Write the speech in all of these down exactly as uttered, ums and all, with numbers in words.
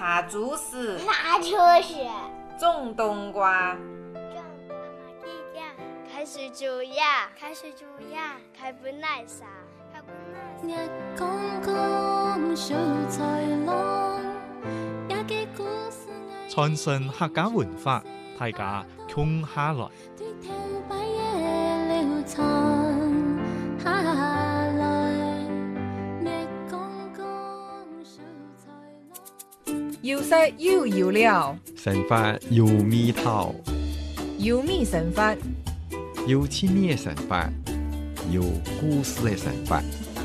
茶竹丝， 茶竹丝， 种冬瓜， 种大马蹄酱，开水煮鸭，开水煮鸭，开本奶茶，开本奶茶。日光光秀才郎，也嘅故事。 傳承客家文化，大家共下來。 要食要要料， 神法有味頭， 有味神法， 有趣味嘅神法，有故事嘅神法。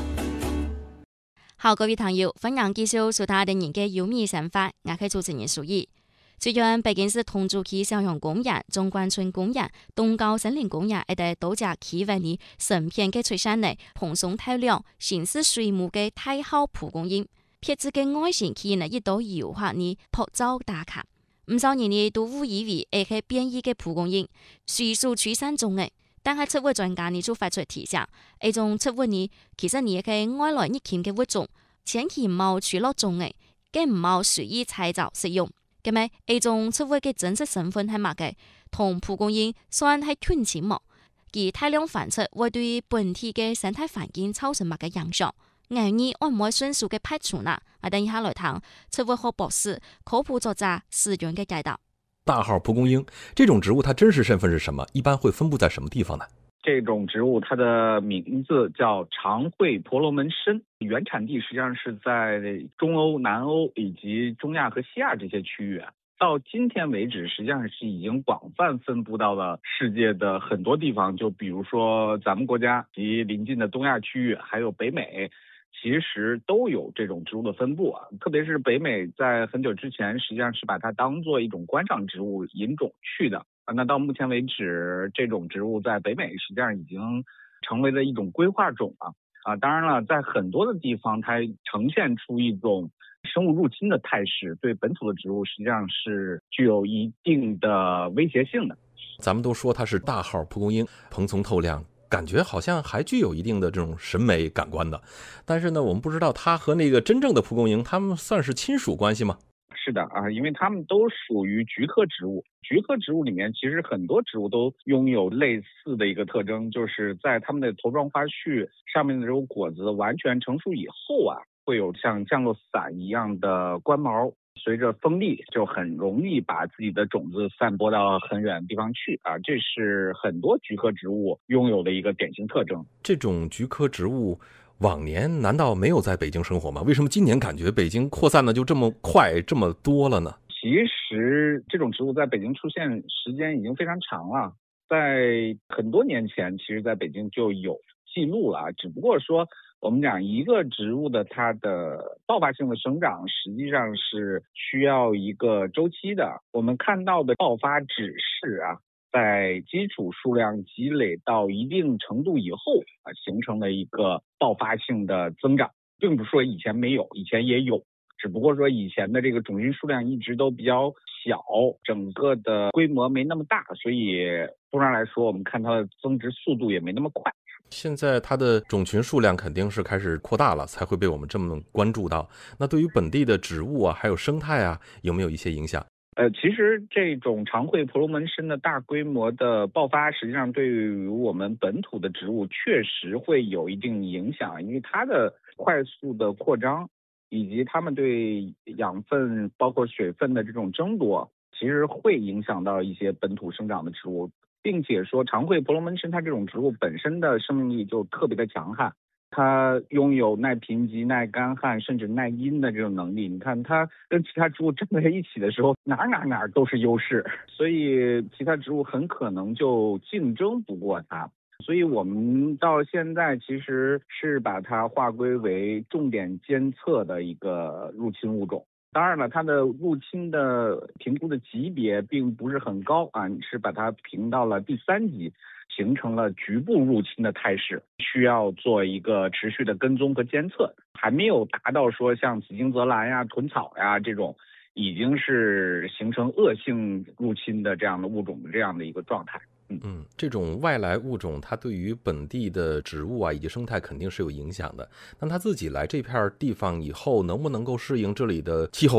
好，各位朋友，分享介紹蘇打定人嘅有味神法，我係主持人蘇怡。最近北京市通州區朝陽公園、中關村公園、東高森林公園一帶多隻企業呢成片嘅水杉內蓬鬆透亮、形似水母嘅大號蒲公英。撇子嘅外形企業呢，一度誘惑你拍照打卡。唔少人呢都誤以為係係變異嘅蒲公英，水屬水杉種嘅。但係植物專家呢就發出提醒，呢種植物呢其實呢係外來入侵嘅物種，千祈唔好取落種嘅，更唔好隨意採集食用。咁咪呢種植物嘅真實身份係乜嘅？同蒲公英算係近親冇，其大量繁殖會對本地嘅生態環境造成乜嘅影響？偶爾會唔會迅速嘅排除呢？我等一下來談植物學博士、科普作者史源嘅解答。 大號蒲公英這種植物，它真實身份是什麼？一般會分布在什麼地方呢？ 這種植物它的名字叫長喙婆羅門參，原產地實際上是在中歐、南歐以及中亞和西亞這些區域。到今天為止，實際上是已經廣泛分布到了世界的很多地方，就比如說咱們國家及鄰近的東亞區域，還有北美，其實都有這種植物的分布啊。特別是北美在很久之前，實際上是把它當做一種觀賞植物引種去的。那到目前為止，這種植物在北美實際上已經成為了一種規劃種了啊。當然了，在很多的地方，它呈現出一種生物入侵的態勢，對本土的植物實際上是具有一定的威脅性的。 咱們都說它是大號蒲公英，蓬鬆透亮，感覺好像還具有一定的這種審美感官的。但是呢，我們不知道它和那個真正的蒲公英，它們算是親屬關係嗎？ 是的啊，因為它們都屬於菊科植物。菊科植物裡面，其實很多植物都擁有類似的一個特徵，就是在它們的頭狀花序上面的這種果子完全成熟以後啊，會有像降落傘一樣的冠毛，隨着風力就很容易把自己的種子散播到很遠的地方去啊，這是很多菊科植物擁有的一個典型特徵。 這種菊科植物往年難道沒有在北京生活嗎？為什麼今年感覺北京擴散的就這麼快這麼多了呢？ 其實這種植物在北京出現時間已經非常長了，在很多年前其實在北京就有記錄了，只不過說我們講一個植物的它的爆發性的生長實際上是需要一個周期的，我們看到的爆發只是啊在基礎數量積累到一定程度以後啊形成了一個爆發性的增長，並不是說以前沒有，以前也有，只不過說以前的這個種群數量一直都比較小，整個的規模沒那麼大，所以通常來說我們看它的增殖速度也沒那麼快。 現在它的種群數量肯定是開始擴大了，才會被我們這麼關注到。那對於本地的植物啊，還有生態啊，有沒有一些影響？ 呃，其實這種長喙婆羅門參的大規模的爆發，實際上對於我們本土的植物確實會有一定影響，因為它的快速的擴張，以及它們對養分包括水分的這種爭奪，其實會影響到一些本土生長的植物，並且說長喙婆羅門參它這種植物本身的生命力就特別的強悍。它擁有耐貧瘠、耐乾旱，甚至耐陰的這種能力。你看它跟其他植物站在一起的時候，哪哪哪都是優勢，所以其他植物很可能就競爭不過它。所以我們到現在其實是把它劃歸為重點監測的一個入侵物種。當然了，它的入侵的評估的級別並不是很高啊，是把它評到了第三級。形成了局部入侵的態勢，需要做一個持續的跟蹤和監測，還沒有達到說像紫荊澤蘭呀、豚草呀這種已經是形成惡性入侵的這樣的物種的這樣的一個狀態。 嗯嗯，這種外來物種它對於本地的植物啊以及生態肯定是有影響的。那它自己來這片地方以後，能不能夠適應這裡的氣候？